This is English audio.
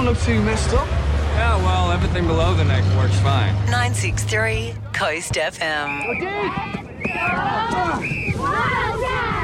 don't look too messed up. Yeah, well, everything below the neck works fine. 963 Coast FM.